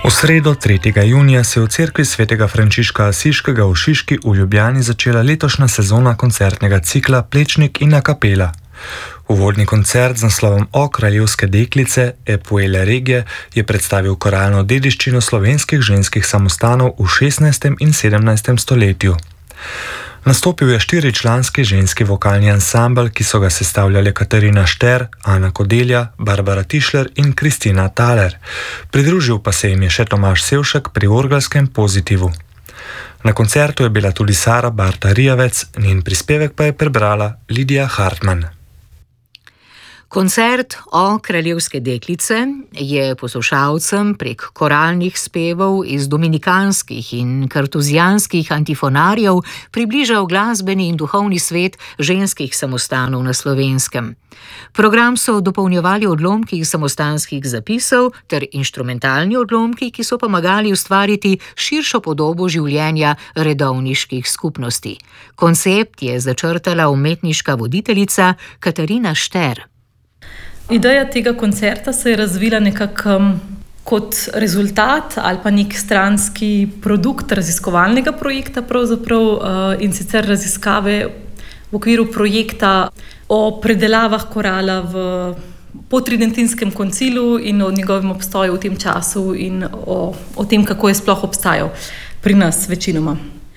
V sredo 3. junija se je v cerkvi svetega Frančiška Asiškega v Šiški v Ljubljani začela letošnja sezona koncertnega cikla Plečnik in a capella. Uvodni koncert z naslovom O kraljevske deklice Epuele Regije je predstavil koralno dediščino slovenskih ženskih samostanov v 16. in 17. stoletju. Nastopil je 4-članski ženski vokalni ansambel, ki so ga sestavljale Katarina Šter, Ana Kodelja, Barbara Tišler in Kristina Thaler. Pridružil pa se jim je še Tomaž Sevšek pri orgelskem pozitivu. Na koncertu je bila tudi Sara Barta Rijavec, njen prispevek pa je prebrala Lidija Hartmann. Koncert O kraljevske deklice je poslušalcem prek koralnih spevov iz dominikanskih in kartuzijanskih antifonarjev približal glasbeni in duhovni svet ženskih samostanov na Slovenskem. Program so dopolnjevali odlomki samostanskih zapisov ter inštrumentalni odlomki, ki so pomagali ustvariti širšo podobo življenja redovniških skupnosti. Koncept je začrtala umetniška voditeljica Katarina Šter. Ideja tega koncerta se je razvila nekako kot rezultat ali pa nek stranski produkt raziskovalnega projekta in sicer raziskave v okviru projekta o predelavah korala po Tridentinskem koncilu in o njegovem obstoju v tem času in o tem, kako je sploh obstajal pri nas večinoma.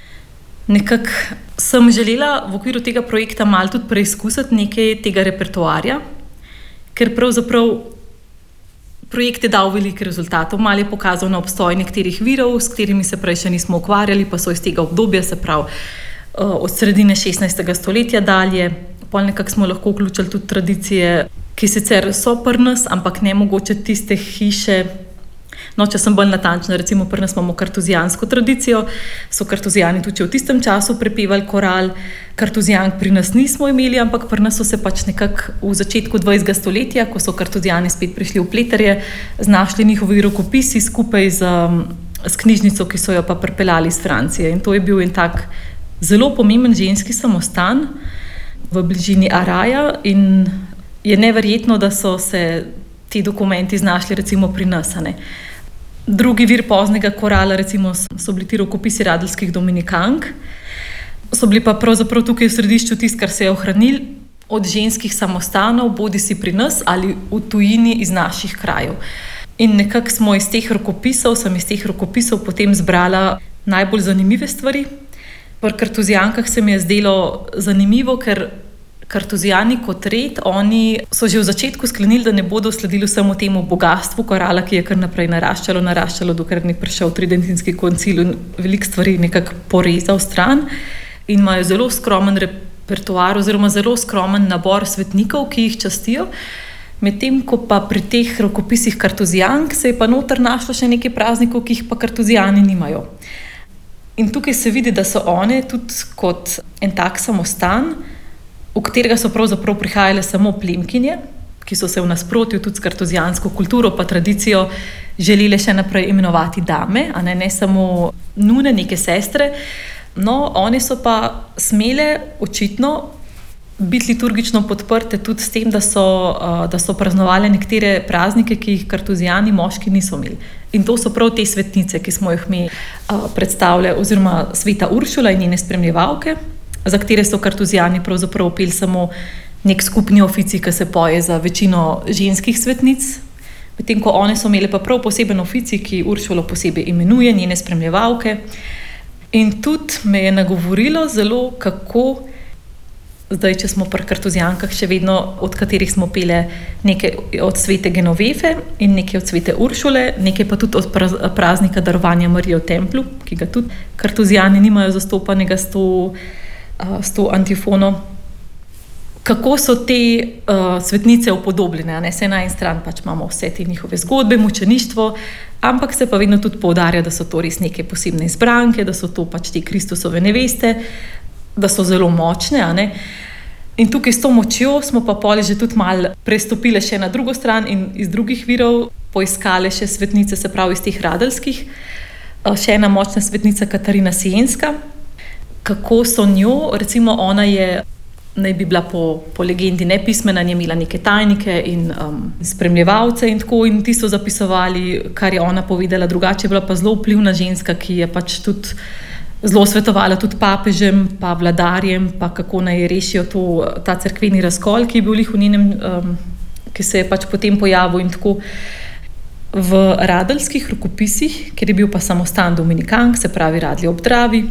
Nekako sem želela v okviru tega projekta malo tudi preizkusiti nekaj tega repertoarja, ker pravzaprav projekt je dal veliko rezultatov. Malo je pokazal na obstoj nekaterih virov, s katerimi se prej še nismo ukvarjali, pa so iz tega obdobja, se pravi od sredine 16. stoletja dalje. Pol nekako smo lahko vključili tudi tradicije, ki sicer so pri nas, ampak ne mogoče tiste hiše. No, če sem bolj natančna, recimo pri nas imamo kartuzijansko tradicijo, so kartuzijani tudi v tistem času prepevali koral. Kartuzijank pri nas nismo imeli, ampak pri nas so se pač nekako v začetku 20. stoletja, ko so kartuzijani spet prišli v Pleterje, znašli njihovi rokopisi skupaj s knjižnico, ki so jo pa pripeljali iz Francije. In to je bil en tak zelo pomemben ženski samostan v bližini Araja in je neverjetno, da so se ti dokumenti znašli recimo pri nas. Drugi vir poznega korala recimo so bili ti rokopisi radeljskih dominikank. So bili pa pravzaprav tukaj v središču tisto, kar se je ohranil od ženskih samostanov, bodisi pri nas ali v tujini iz naših krajev. In nekako sem iz teh rokopisov potem zbrala najbolj zanimive stvari. Pri kartuzijankah se mi je zdelo zanimivo, ker kartuzijani kot red, oni so že v začetku sklenili, da ne bodo sledili vsemu temu bogatstvu korala, ki je kar naprej naraščalo, dokler ni prišel Tridentinski koncil in veliko stvari nekako porezal stran. In imajo zelo skromen repertoar oziroma zelo skromen nabor svetnikov, ki jih častijo. Medtem ko pa pri teh rokopisih kartuzijank se je pa noter našlo še nekaj praznikov, ki jih pa kartuzijani nimajo. In tukaj se vidi, da so one tudi kot en tak samostan, v katerega so pravzaprav prihajale samo plemkinje, ki so se v nasprotju tudi s kartuzijansko kulturo pa tradicijo želele še naprej imenovati dame, a ne samo nune, neke sestre. No, one so pa smele očitno biti liturgično podprte tudi s tem, da so praznovali nekatere praznike, ki jih kartuzijani moški niso imeli. In to so prav te svetnice, ki smo jih mi predstavljali, oziroma sveta Uršula in njene spremljevalke, za katere so kartuzijani pravzaprav peli samo nek skupni oficij, ki se poje za večino ženskih svetnic, medtem ko one so imele pa prav poseben oficij, ki Uršulo posebej imenuje, njene spremljevalke. In tudi me je nagovorilo zelo, kako zdaj, če smo pri kartuzijankah še vedno, od katerih smo pele nekaj od svete Genovefe in nekaj od svete Uršule, nekaj pa tudi od praznika darovanja Marije v Templu, ki ga tudi kartuzijani nimajo zastopanega s to antifono. Kako so te svetnice upodobljene, se na en stran pač imamo vse te njihove zgodbe, mučeništvo, ampak se pa vedno tudi poudarja, da so to res neke posebne izbranke, da so to pač te Kristusove neveste, da so zelo močne. In tukaj s to močjo smo pa poli že tudi malo prestopile še na drugo stran in iz drugih virov poiskale še svetnice, se pravi iz teh radeljskih. Še ena močna svetnica Katarina Sienska. Kako so njo, recimo ona je naj bi bila po legendi nepismena, je imela neke tajnike in spremljevalce in tako, in ti so zapisovali, kar je ona povedala. Drugače je bila pa zelo vplivna ženska, ki je pač tudi zelo svetovala tudi papežem, pa vladarjem, pa kako naj rešijo ta cerkveni razkol, ki je bil v njenem, ki se je pač potem pojavil in tako. V radeljskih rokopisih, kjer je bil pa samostan dominikank, se pravi Radlje ob Dravi,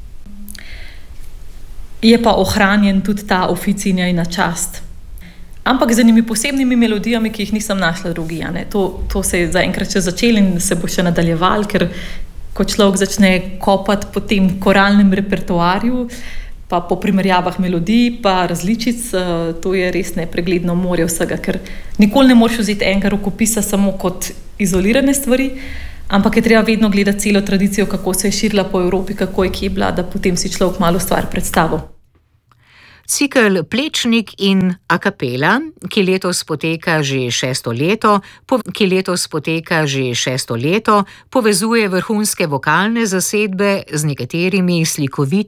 je pa ohranjen tudi ta oficinja in čast. Ampak z enimi posebnimi melodijami, ki jih nisem našla drugje. To se je zaenkrat še začelo in se bo še nadaljevalo, ker ko človek začne kopati po tem koralnem repertoarju, pa po primerjavah melodij, pa različic, to je res nepregledno morje vsega, ker nikoli ne moreš vzeti enega rokopisa samo kot izolirane stvari, ampak je treba vedno gledati celo tradicijo, kako se je širila po Evropi, kako je kje bila, da potem si človek malo stvar predstavil. Cikel Plečnik in a capella, ki letos poteka že šesto leto, povezuje vrhunske vokalne zasedbe z nekaterimi slikovitimi